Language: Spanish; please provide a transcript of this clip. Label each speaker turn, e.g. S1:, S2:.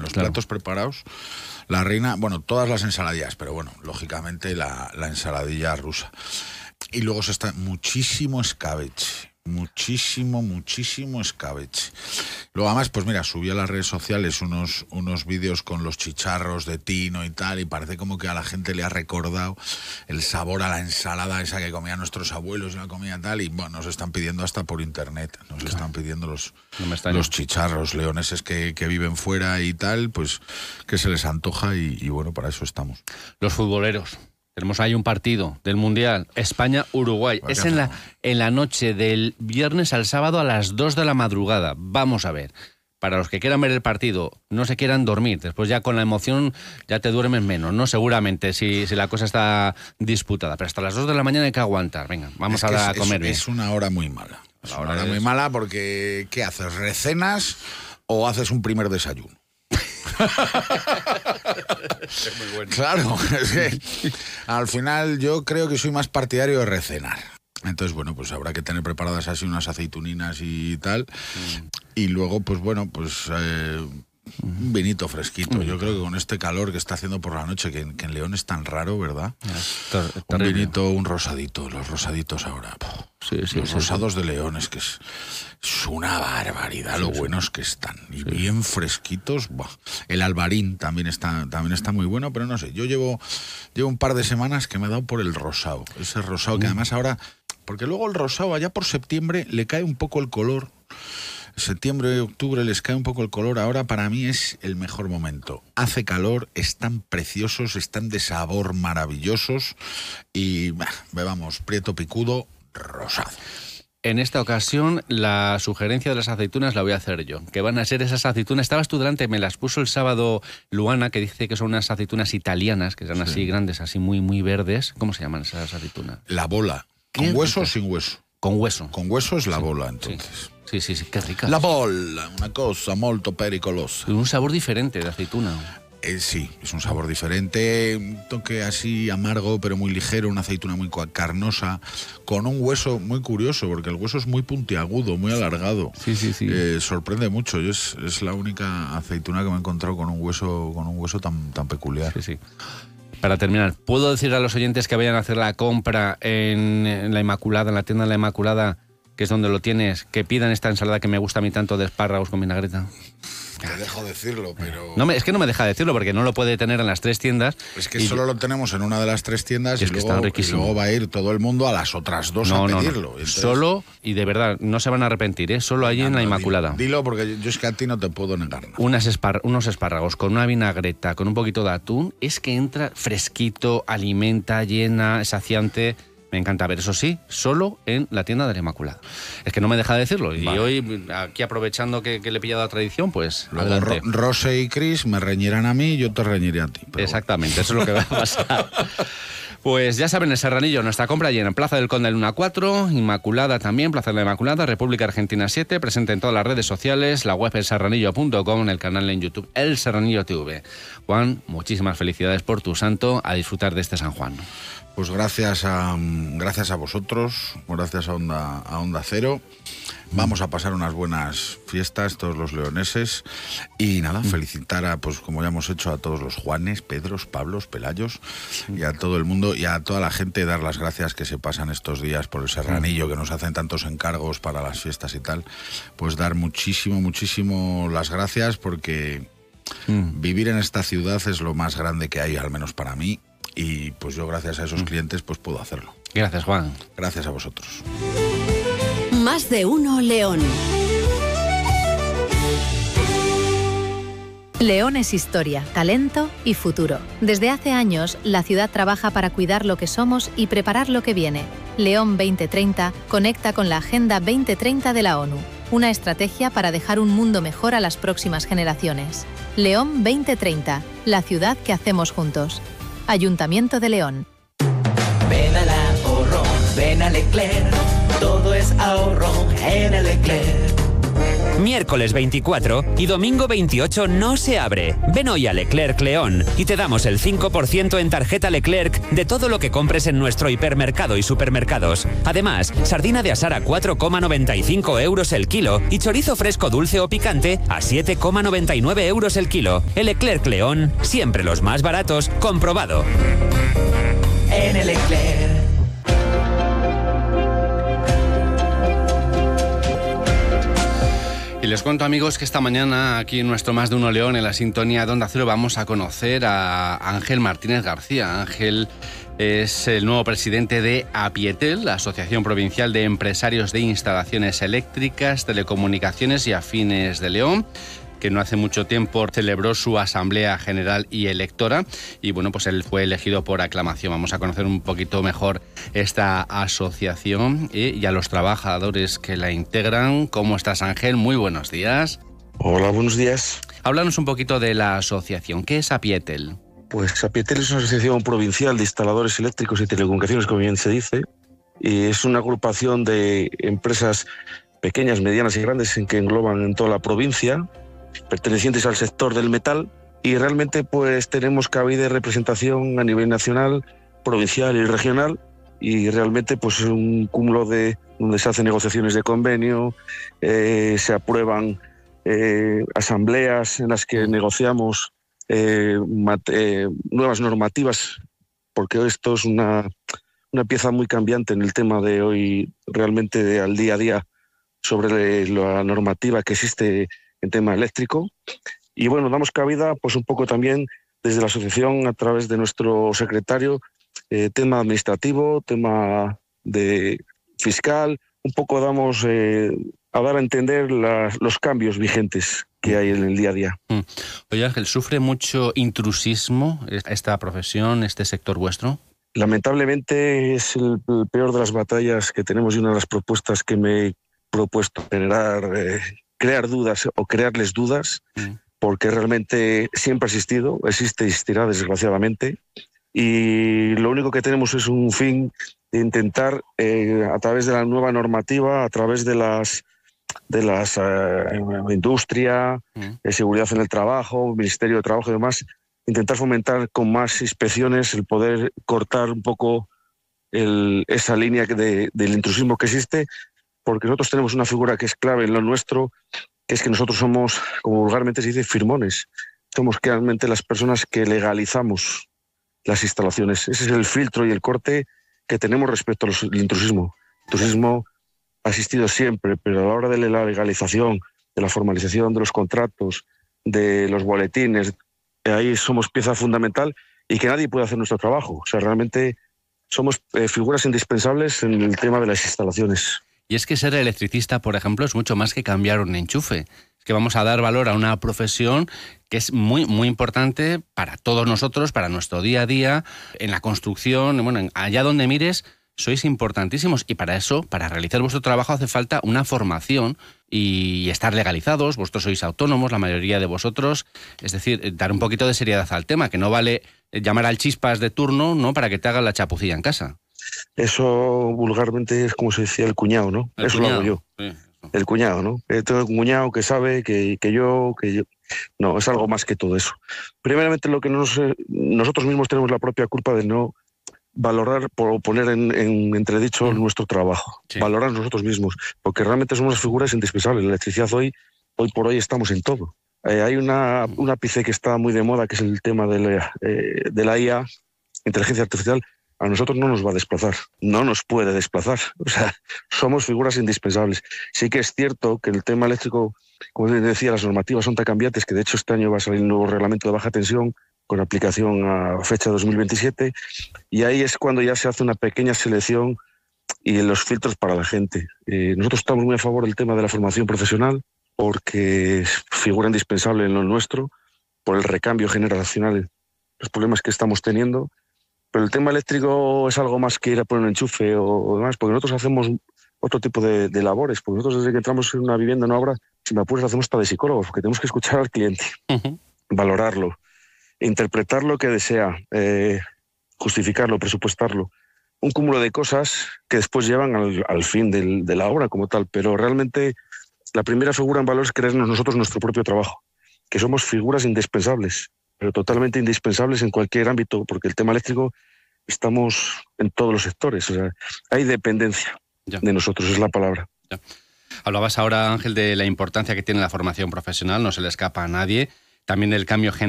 S1: los platos preparados. La reina, bueno, todas las ensaladillas, pero bueno, lógicamente la ensaladilla rusa. Y luego se está muchísimo escabeche. Muchísimo escabeche. Luego además, pues mira, subí a las redes sociales unos vídeos con los chicharros de tino y tal, y parece como que a la gente le ha recordado el sabor a la ensalada esa que comían nuestros abuelos y la comida tal, y bueno, nos están pidiendo hasta por internet, están pidiendo los chicharros leoneses que viven fuera y tal, pues que se les antoja y bueno, para eso estamos.
S2: Los futboleros. Tenemos ahí un partido del Mundial, España-Uruguay. Es en la noche del viernes al sábado a las 2 de la madrugada. Vamos a ver. Para los que quieran ver el partido, no se quieran dormir. Después ya con la emoción ya te duermes menos, ¿no? Seguramente, si la cosa está disputada. Pero hasta las 2 de la mañana hay que aguantar. Venga, vamos a comer bien.
S1: Es una hora muy mala. Es una hora muy mala porque, ¿qué haces? ¿Recenas o haces un primer desayuno?
S2: Es muy bueno.
S1: Claro, es que al final yo creo que soy más partidario de recenar. Entonces, bueno, pues habrá que tener preparadas así unas aceituninas y tal. Y luego, pues bueno, pues un vinito fresquito. Yo creo que con este calor que está haciendo por la noche, que en León es tan raro, ¿verdad? Un vinito, un rosadito, los rosaditos ahora. Los rosados de León, es que es una barbaridad lo buenos que están. Y bien fresquitos. Buah. El albarín también está muy bueno, pero no sé, yo llevo un par de semanas que me he dado por el rosado. Ese rosado que además ahora... Porque luego el rosado allá por septiembre le cae un poco el color. Septiembre, octubre les cae un poco el color. Ahora para mí es el mejor momento. Hace calor, están preciosos, están de sabor maravillosos y bebamos prieto picudo rosado.
S2: En esta ocasión, la sugerencia de las aceitunas la voy a hacer yo. Que van a ser esas aceitunas. Estabas tú delante, me las puso el sábado Luana, que dice que son unas aceitunas italianas, que son así grandes, así muy verdes. ¿Cómo se llaman esas aceitunas?
S1: La bola. ¿Con hueso o sin hueso?
S2: Con hueso.
S1: Con hueso es la bola, entonces.
S2: Sí, qué rica.
S1: La bola, una cosa molto pericolosa.
S2: Un sabor diferente de aceituna.
S1: Sí, es un sabor diferente, un toque así amargo, pero muy ligero, una aceituna muy carnosa, con un hueso muy curioso, porque el hueso es muy puntiagudo, muy alargado.
S2: Sí.
S1: Sorprende mucho. Yo es la única aceituna que me he encontrado con un hueso tan peculiar.
S2: Sí. Para terminar, ¿puedo decir a los oyentes que vayan a hacer la compra en la Inmaculada, en la tienda de la Inmaculada, que es donde lo tienes, que pidan esta ensalada que me gusta a mí tanto de espárragos con vinagreta?
S1: Te dejo decirlo, pero...
S2: No, es que no me deja decirlo porque no lo puede tener en las 3 tiendas.
S1: Es que solo lo tenemos en una de las 3 tiendas y luego va a ir todo el mundo a las otras 2 a pedirlo.
S2: No. Entonces... Solo, y de verdad, no se van a arrepentir, ¿eh? Solo allí en la Inmaculada.
S1: Dilo porque yo es que a ti no te puedo negar nada.
S2: Unos espárragos con una vinagreta, con un poquito de atún, es que entra fresquito, alimenta, llena, saciante... Me encanta ver, eso sí, solo en la tienda de la Inmaculada. Es que no me deja de decirlo. Y hoy, aquí aprovechando que le he pillado la tradición, pues
S1: luego Rose y Chris me reñirán a mí y yo te reñiré a ti.
S2: Exactamente, eso es lo que va a pasar. Pues ya saben, el Serranillo, nuestra compra llena en Plaza del Conde Luna 4, Inmaculada también, Plaza de la Inmaculada, República Argentina 7, presente en todas las redes sociales, la web elserranillo.com, en el canal en YouTube El Serranillo TV. Juan, muchísimas felicidades por tu santo, a disfrutar de este San Juan.
S1: Pues gracias a vosotros, gracias a Onda Cero. Vamos a pasar unas buenas fiestas todos los leoneses y nada, felicitar pues como ya hemos hecho a todos los Juanes, Pedros, Pablos, Pelayos y a todo el mundo y a toda la gente, dar las gracias que se pasan estos días por el Serranillo, que nos hacen tantos encargos para las fiestas y tal. Pues dar muchísimo las gracias porque vivir en esta ciudad es lo más grande que hay, al menos para mí. Y pues yo gracias a esos clientes pues puedo hacerlo.
S2: Gracias, Juan.
S1: Gracias a vosotros.
S3: Más de uno León. León es historia, talento y futuro. Desde hace años, la ciudad trabaja para cuidar lo que somos y preparar lo que viene. León 2030 conecta con la Agenda 2030 de la ONU, una estrategia para dejar un mundo mejor a las próximas generaciones. León 2030, la ciudad que hacemos juntos. Ayuntamiento de León.
S4: Ven al ahorro, ven a Leclerc, todo es ahorro en el Leclerc.
S5: Miércoles 24 y domingo 28 no se abre. Ven hoy a Leclerc León y te damos el 5% en tarjeta Leclerc de todo lo que compres en nuestro hipermercado y supermercados. Además, sardina de asar a 4,95 euros el kilo y chorizo fresco dulce o picante a 7,99 euros el kilo. El Leclerc León, siempre los más baratos, comprobado.
S4: En el Leclerc.
S2: Y les cuento, amigos, que esta mañana aquí en nuestro Más de Uno León, en la sintonía de Onda Cero, vamos a conocer a Ángel Martínez García. Ángel es el nuevo presidente de APIETEL, la Asociación Provincial de Empresarios de Instalaciones Eléctricas, Telecomunicaciones y Afines de León, que no hace mucho tiempo celebró su Asamblea General y Electora, y bueno, pues él fue elegido por aclamación. Vamos a conocer un poquito mejor esta asociación y a los trabajadores que la integran. ¿Cómo estás, Ángel? Muy buenos días.
S6: Hola, buenos días.
S2: Háblanos un poquito de la asociación. ¿Qué es APIETEL?
S6: Pues APIETEL es una asociación provincial de instaladores eléctricos y telecomunicaciones, como bien se dice, y es una agrupación de empresas pequeñas, medianas y grandes que engloban en toda la provincia, pertenecientes al sector del metal, y realmente pues tenemos cabida de representación a nivel nacional, provincial y regional, y realmente pues es un cúmulo de donde se hacen negociaciones de convenio, se aprueban asambleas en las que negociamos nuevas normativas, porque esto es una pieza muy cambiante en el tema de hoy, realmente al día a día, sobre la normativa que existe en tema eléctrico. Y bueno, damos cabida pues un poco también desde la asociación a través de nuestro secretario, tema administrativo, tema de fiscal, un poco damos a dar a entender los cambios vigentes que hay en el día a día.
S2: Oye, Ángel, ¿sufre mucho intrusismo esta profesión, este sector vuestro?
S6: Lamentablemente es el peor de las batallas que tenemos, y una de las propuestas que me he propuesto crear dudas o crearles dudas, porque realmente siempre ha existido, existe y existirá desgraciadamente, y lo único que tenemos es un fin de intentar a través de la nueva normativa, a través de las industria, seguridad en el trabajo, Ministerio de Trabajo y demás, intentar fomentar con más inspecciones el poder cortar un poco esa línea del intrusismo que existe, porque nosotros tenemos una figura que es clave en lo nuestro, que es que nosotros somos, como vulgarmente se dice, firmones. Somos realmente las personas que legalizamos las instalaciones. Ese es el filtro y el corte que tenemos respecto al intrusismo. El intrusismo ha existido siempre, pero a la hora de la legalización, de la formalización de los contratos, de los boletines, ahí somos pieza fundamental y que nadie puede hacer nuestro trabajo. O sea, realmente somos figuras indispensables en el tema de las instalaciones.
S2: Y es que ser electricista, por ejemplo, es mucho más que cambiar un enchufe. Es que vamos a dar valor a una profesión que es muy, muy importante para todos nosotros, para nuestro día a día, en la construcción, bueno, allá donde mires, sois importantísimos. Y para eso, para realizar vuestro trabajo, hace falta una formación y estar legalizados. Vosotros sois autónomos, la mayoría de vosotros. Es decir, dar un poquito de seriedad al tema, que no vale llamar al chispas de turno, ¿no?, para que te haga la chapucilla en casa.
S6: Eso vulgarmente es como se decía el cuñado, ¿no? Eso lo hago yo. Sí, eso. El cuñado, ¿no? Tengo un cuñado que sabe que yo... No, es algo más que todo eso. Primeramente, lo que nosotros mismos tenemos la propia culpa de no valorar o poner en entredicho nuestro trabajo. Sí. Valorar nosotros mismos, porque realmente somos figuras indispensables. La electricidad hoy por hoy estamos en todo. Hay un ápice que está muy de moda, que es el tema de la IA, inteligencia artificial. A nosotros no nos va a desplazar, no nos puede desplazar. O sea, somos figuras indispensables. Sí que es cierto que el tema eléctrico, como les decía, las normativas son tan cambiantes que de hecho este año va a salir un nuevo reglamento de baja tensión con aplicación a fecha 2027, y ahí es cuando ya se hace una pequeña selección y los filtros para la gente. Nosotros estamos muy a favor del tema de la formación profesional, porque es figura indispensable en lo nuestro, por el recambio generacional, los problemas que estamos teniendo. Pero el tema eléctrico es algo más que ir a poner un enchufe o demás, porque nosotros hacemos otro tipo de labores, porque nosotros desde que entramos en una vivienda, en una obra, si me apuras, hacemos hasta de psicólogos, porque tenemos que escuchar al cliente, valorarlo, interpretar lo que desea, justificarlo, presupuestarlo. Un cúmulo de cosas que después llevan al fin de la obra como tal, pero realmente la primera figura en valor es creernos nosotros nuestro propio trabajo, que somos figuras indispensables, pero totalmente indispensables en cualquier ámbito, porque el tema eléctrico estamos en todos los sectores, o sea, hay dependencia de nosotros, es la palabra.
S2: Ya. Hablabas ahora, Ángel, de la importancia que tiene la formación profesional, no se le escapa a nadie, también del cambio